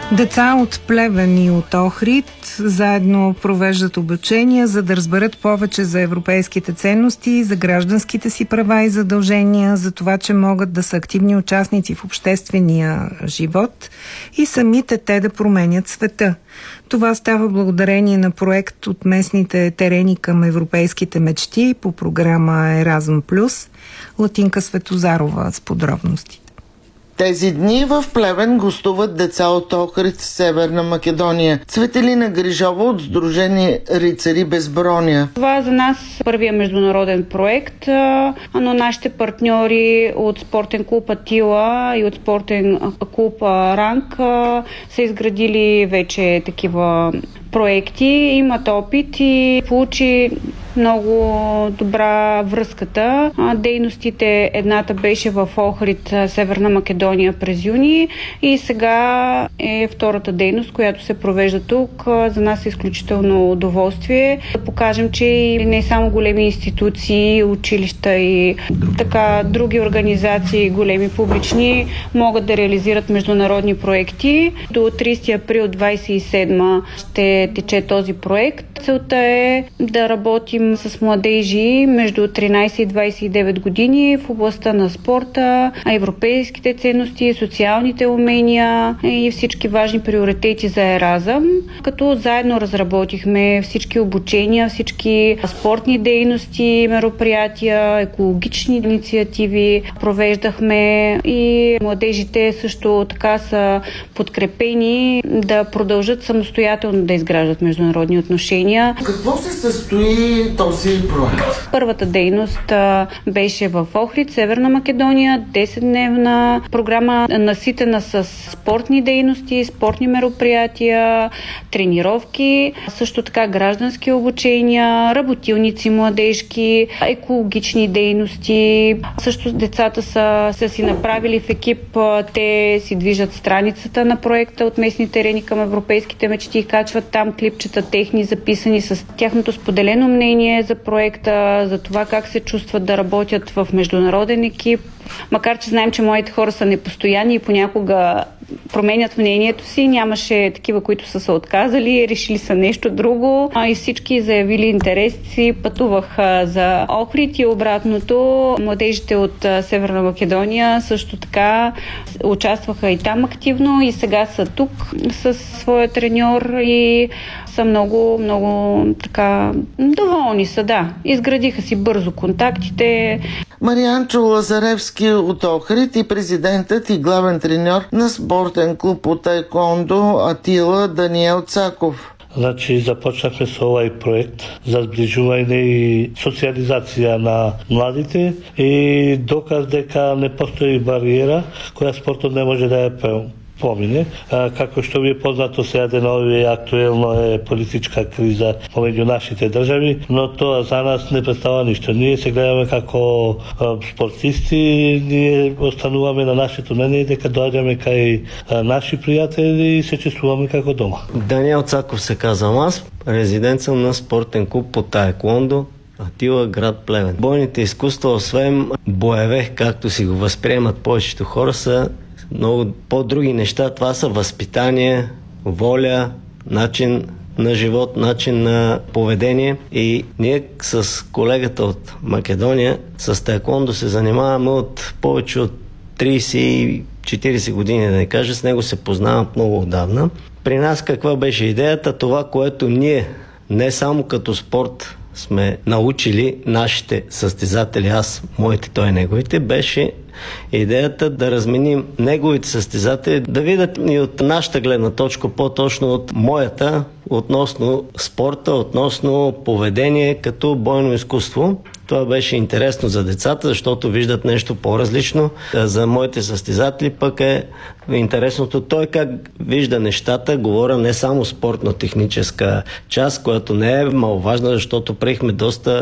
Деца от Плевен и от Охрид заедно провеждат обучения, за да разберат повече за европейските ценности, за гражданските си права и задължения, за това, че могат да са активни участници в обществения живот и самите те да променят света. Това става благодарение на проект от местните терени към европейските мечти по програма Еразъм Плюс. Латинка Светозарова с подробностите. Тези дни в Плевен гостуват деца от Охрид, Северна Македония. Цветелина Грижова от Сдружение Рицари без броня. Това за нас първият международен проект, но нашите партньори от спортен клуб Атила и от спортен клуб Ранг са изградили вече такива проекти, имат опит и получи много добра връзката. Дейностите, едната беше в Охрид, Северна Македония през юни и сега е втората дейност, която се провежда тук. За нас е изключително удоволствие да покажем, че не само големи институции, училища и така други организации, големи публични, могат да реализират международни проекти. До 30 април 2027 ще тече този проект. Целта е да работим с младежи между 13 и 29 години в областта на спорта, европейските ценности, социалните умения и всички важни приоритети за Еразъм, като заедно разработихме всички обучения, всички спортни дейности, мероприятия, екологични инициативи провеждахме и младежите също така са подкрепени да продължат самостоятелно да изграждат международни отношения. Какво се състои този проект? Първата дейност беше в Охрид, Северна Македония, 10-дневна програма, наситена с спортни дейности, спортни мероприятия, тренировки, също така граждански обучения, работилници младежки, екологични дейности. Също децата са си направили в екип, те си движат страницата на проекта от местни терени към европейските мечти и качват там клипчета техни, записани с тяхното споделено мнение за проекта, за това как се чувстват да работят в международен екип. Макар че знаем, че моите хора са непостоянни и понякога променят мнението си, нямаше такива, които са се отказали, решили са нещо друго и всички заявили интерес си. Пътувах за Охрид и обратното. Младежите от Северна Македония също така участваха и там активно и сега са тук с своя треньор и са много така доволни са, да. Изградиха си бързо контактите. Марианчо Лазаревски от Охрид и президентът и главен треньор на спортен клуб по таеквондо Атила Даниел Цаков. Значи започнахме с ovaj проект за сближување и социализација на младите и доказ дека не постои бариера која спортот не може да ја помине. Како што ви е познато, сега денови актуелно е политичка криза помеѓу нашите држави, но тоа за нас не представува ништо. Ние се гледаме како спортисти, ние остануваме на нашето мнение дека доаѓаме кај наши пријатели и се чувствуваме како дома. Даниел Цаков се казвам аз, резидент съм на спортен клуб по таеквондо Атила, град Плевен. Бойните изкуства, освен боеве, както си го възприемат повечето хора, са много по-други неща. Това са възпитание, воля, начин на живот, начин на поведение. И ние с колегата от Македония с таеквондо се занимаваме от повече от 30-40 години, да не кажа. С него се познавам много отдавна. При нас каква беше идеята? Това, което ние не само като спорт сме научили нашите състезатели, аз, моите, той, неговите, беше идеята да разменим неговите състезатели, да видят и от нашата гледна точка, по-точно от моята, относно спорта, относно поведение като бойно изкуство. Това беше интересно за децата, защото виждат нещо по-различно. За моите състезатели пък е интересното той как вижда нещата. Говоря не само спортно-техническа част, която не е маловажна, защото приехме доста